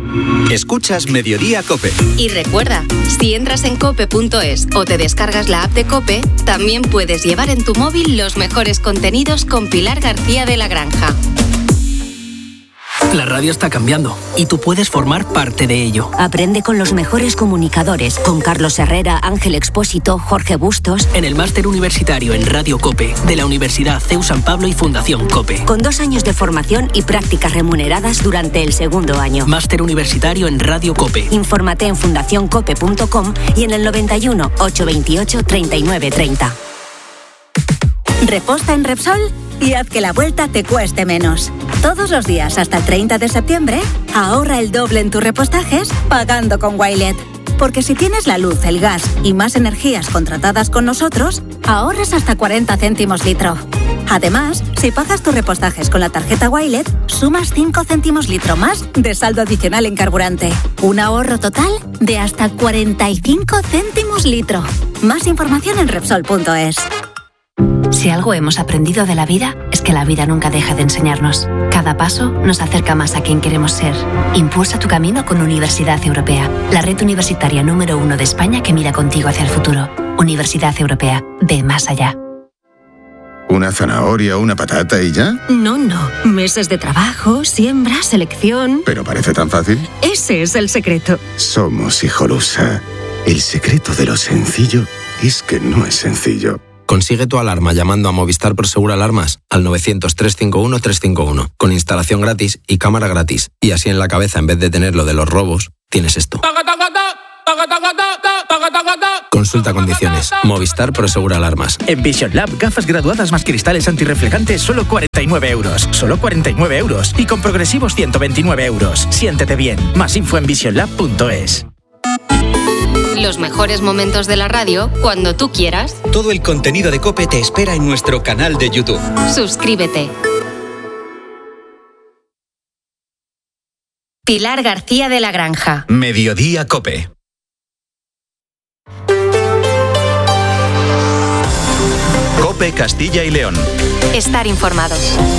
Escuchas Mediodía COPE. Y recuerda, si entras en cope.es o te descargas la app de COPE, también puedes llevar en tu móvil los mejores contenidos con Pilar García de la Granja. La radio está cambiando y tú puedes formar parte de ello. Aprende con los mejores comunicadores, con Carlos Herrera, Ángel Expósito, Jorge Bustos. En el máster universitario en Radio COPE de la Universidad CEU San Pablo y Fundación COPE. Con 2 años de formación y prácticas remuneradas durante el segundo año. Máster universitario en Radio COPE. Infórmate en fundacioncope.com y en el 91 828 39 30. Reposta en Repsol y haz que la vuelta te cueste menos. Todos los días hasta el 30 de septiembre, ahorra el doble en tus repostajes pagando con Wilet. Porque si tienes la luz, el gas y más energías contratadas con nosotros, ahorras hasta 40 céntimos litro. Además, si pagas tus repostajes con la tarjeta Wilet, sumas 5 céntimos litro más de saldo adicional en carburante. Un ahorro total de hasta 45 céntimos litro. Más información en Repsol.es. Si algo hemos aprendido de la vida, es que la vida nunca deja de enseñarnos. Cada paso nos acerca más a quien queremos ser. Impulsa tu camino con Universidad Europea, la red universitaria número 1 de España que mira contigo hacia el futuro. Universidad Europea, ve más allá. ¿Una zanahoria o una patata y ya? No. Meses de trabajo, siembra, selección... ¿Pero parece tan fácil? Ese es el secreto. Somos Hijolusa. El secreto de lo sencillo es que no es sencillo. Consigue tu alarma llamando a Movistar Prosegur Alarmas al 900-351-351, con instalación gratis y cámara gratis. Y así en la cabeza, en vez de tener lo de los robos, tienes esto. Consulta condiciones. Movistar Prosegur Alarmas. En Vision Lab, gafas graduadas más cristales antirreflejantes, solo 49 euros. Solo 49 euros. Y con progresivos 129 euros. Siéntete bien. Más info en visionlab.es. Los mejores momentos de la radio cuando tú quieras. Todo el contenido de COPE te espera en nuestro canal de YouTube. Suscríbete. Pilar García de la Granja. Mediodía COPE. COPE Castilla y León. Estar informado.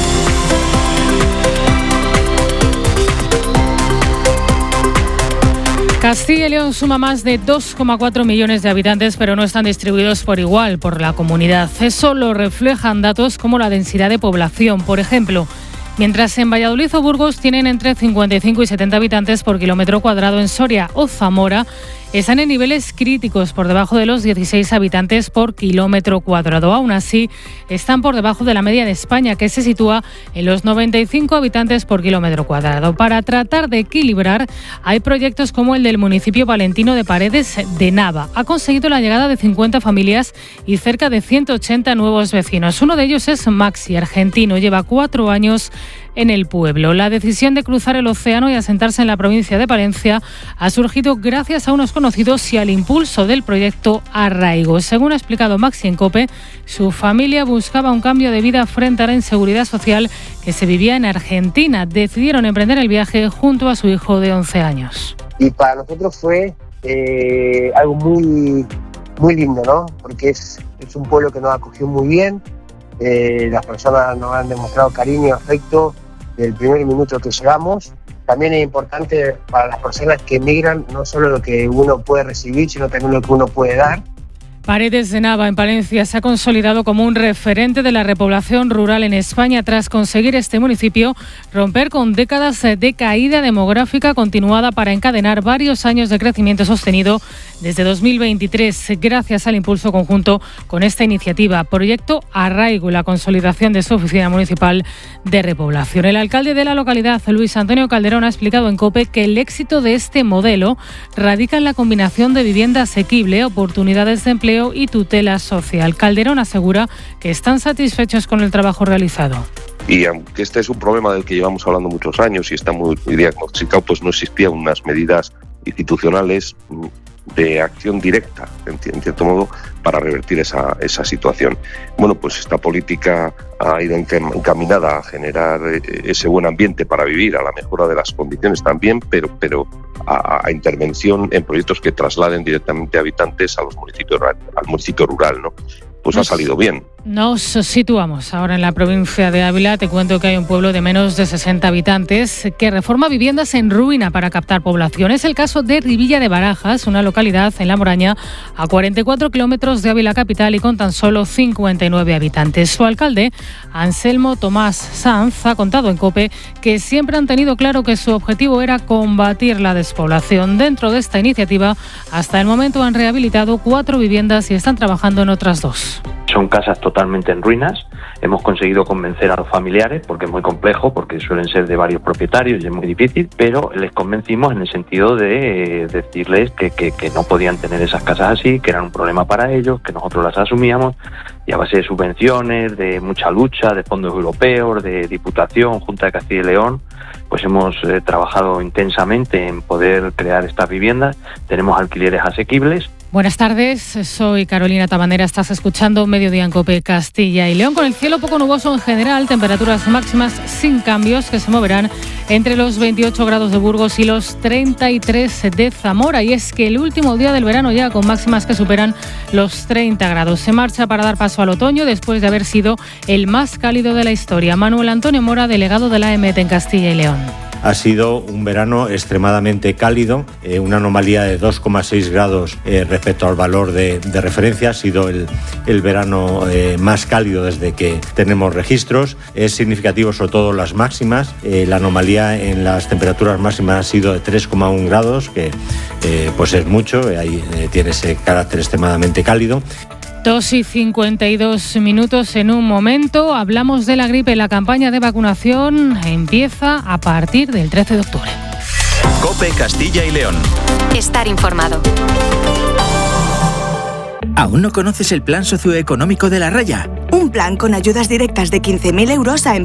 Castilla y León suma más de 2,4 millones de habitantes, pero no están distribuidos por igual por la comunidad. Eso lo reflejan datos como la densidad de población. Por ejemplo, mientras en Valladolid o Burgos tienen entre 55 y 70 habitantes por kilómetro cuadrado, en Soria o Zamora están en niveles críticos, por debajo de los 16 habitantes por kilómetro cuadrado. Aún así, están por debajo de la media de España, que se sitúa en los 95 habitantes por kilómetro cuadrado. Para tratar de equilibrar, hay proyectos como el del municipio valentino de Paredes de Nava. Ha conseguido la llegada de 50 familias y cerca de 180 nuevos vecinos. Uno de ellos es Maxi, argentino. Lleva 4 años en el pueblo. La decisión de cruzar el océano y asentarse en la provincia de Palencia ha surgido gracias a unos conocidos y al impulso del proyecto Arraigo. Según ha explicado Maxi en COPE, su familia buscaba un cambio de vida frente a la inseguridad social que se vivía en Argentina. Decidieron emprender el viaje junto a su hijo de 11 años. Y para nosotros fue algo muy, muy lindo, ¿no? Porque es un pueblo que nos acogió muy bien. Las personas nos han demostrado cariño y afecto desde el primer minuto que llegamos. También es importante para las personas que emigran no solo lo que uno puede recibir, sino también lo que uno puede dar. Paredes de Nava, en Palencia, se ha consolidado como un referente de la repoblación rural en España tras conseguir este municipio romper con décadas de caída demográfica continuada para encadenar varios años de crecimiento sostenido desde 2023, gracias al impulso conjunto con esta iniciativa, Proyecto Arraigo, la consolidación de su oficina municipal de repoblación. El alcalde de la localidad, Luis Antonio Calderón, ha explicado en COPE que el éxito de este modelo radica en la combinación de vivienda asequible, oportunidades de empleo y tutela social. Calderón asegura que están satisfechos con el trabajo realizado. Y aunque este es un problema del que llevamos hablando muchos años y está muy diagnosticado, pues no existían unas medidas institucionales de acción directa, en cierto modo, para revertir esa situación. Bueno, pues esta política ha ido encaminada a generar ese buen ambiente para vivir, a la mejora de las condiciones también, pero a intervención en proyectos que trasladen directamente a habitantes a los municipios, al municipio rural, ¿no? Pues ha salido bien. Nos situamos ahora en la provincia de Ávila. Te cuento que hay un pueblo de menos de 60 habitantes que reforma viviendas en ruina para captar población. Es el caso de Rivilla de Barajas, una localidad en La Moraña, a 44 kilómetros de Ávila capital y con tan solo 59 habitantes. Su alcalde, Anselmo Tomás Sanz, ha contado en COPE que siempre han tenido claro que su objetivo era combatir la despoblación. Dentro de esta iniciativa, hasta el momento han rehabilitado 4 viviendas y están trabajando en otras 2. Son casas totalmente en ruinas. Hemos conseguido convencer a los familiares, porque es muy complejo, porque suelen ser de varios propietarios y es muy difícil, pero les convencimos en el sentido de decirles que no podían tener esas casas así, que eran un problema para ellos, que nosotros las asumíamos, y a base de subvenciones, de mucha lucha, de fondos europeos, de Diputación, Junta de Castilla y León, pues hemos trabajado intensamente en poder crear estas viviendas. Tenemos alquileres asequibles. Buenas tardes, soy Carolina Tabanera, estás escuchando Mediodía en COPE Castilla y León, con el cielo poco nuboso en general, temperaturas máximas sin cambios que se moverán entre los 28 grados de Burgos y los 33 de Zamora. Y es que el último día del verano ya con máximas que superan los 30 grados. Se marcha para dar paso al otoño después de haber sido el más cálido de la historia. Manuel Antonio Mora, delegado de la AEMET en Castilla y León. Ha sido un verano extremadamente cálido, una anomalía de 2,6 grados respecto al valor de referencia. Ha sido el verano más cálido desde que tenemos registros. Es significativo sobre todo las máximas. La anomalía en las temperaturas máximas ha sido de 3,1 grados, que pues es mucho, ahí tiene ese carácter extremadamente cálido. 2:52 en un momento. Hablamos de la gripe. La campaña de vacunación empieza a partir del 13 de octubre. COPE Castilla y León. Estar informado. ¿Aún no conoces el plan socioeconómico de La Raya? Un plan con ayudas directas de 15.000 euros a